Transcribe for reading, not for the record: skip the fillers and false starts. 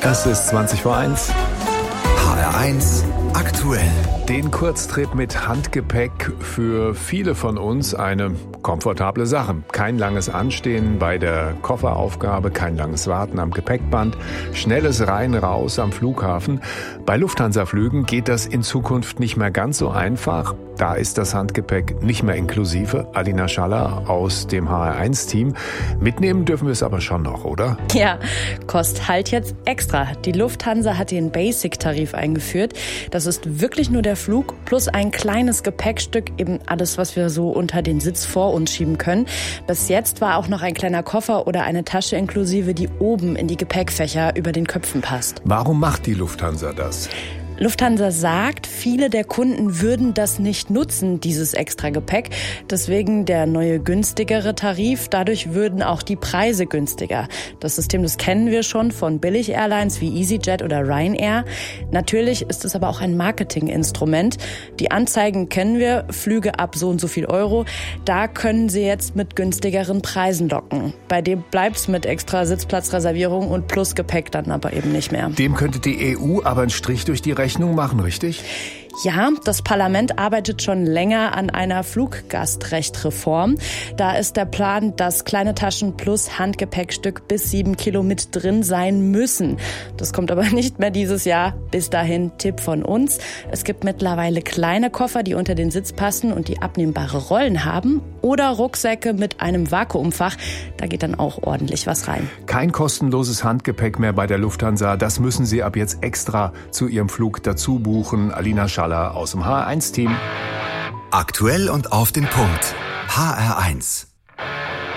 Es ist 20 vor 1. HR1 aktuell. Den Kurztrip mit Handgepäck für viele von uns eine komfortable Sache. Kein langes Anstehen bei der Kofferaufgabe, kein langes Warten am Gepäckband, schnelles Rein-Raus am Flughafen. Bei Lufthansa-Flügen geht das in Zukunft nicht mehr ganz so einfach. Da ist das Handgepäck nicht mehr inklusive. Alina Schaller aus dem HR1-Team. Mitnehmen dürfen wir es aber schon noch, oder? Ja, kostet halt jetzt extra. Die Lufthansa hat den Basic-Tarif eingeführt. Das ist wirklich nur der Flug plus ein kleines Gepäckstück, eben alles, was wir so unter den Sitz vor uns schieben können. Bis jetzt war auch noch ein kleiner Koffer oder eine Tasche inklusive, die oben in die Gepäckfächer über den Köpfen passt. Warum macht die Lufthansa das? Lufthansa sagt, viele der Kunden würden das nicht nutzen, dieses extra Gepäck. Deswegen der neue günstigere Tarif. Dadurch würden auch die Preise günstiger. Das System, das kennen wir schon von Billig-Airlines wie EasyJet oder Ryanair. Natürlich ist es aber auch ein Marketinginstrument. Die Anzeigen kennen wir, Flüge ab so und so viel Euro. Da können sie jetzt mit günstigeren Preisen locken. Bei dem bleibt's mit extra Sitzplatzreservierung und plus Gepäck dann aber eben nicht mehr. Dem könnte die EU aber einen Strich durch die Rechnung machen, richtig? Ja, das Parlament arbeitet schon länger an einer Fluggastrechtreform. Da ist der Plan, dass kleine Taschen plus Handgepäckstück bis 7 Kilo mit drin sein müssen. Das kommt aber nicht mehr dieses Jahr. Bis dahin Tipp von uns. Es gibt mittlerweile kleine Koffer, die unter den Sitz passen und die abnehmbare Rollen haben. Oder Rucksäcke mit einem Vakuumfach. Da geht dann auch ordentlich was rein. Kein kostenloses Handgepäck mehr bei der Lufthansa. Das müssen Sie ab jetzt extra zu Ihrem Flug dazu buchen. Alina Schaller aus dem HR1-Team. Aktuell und auf den Punkt. HR1.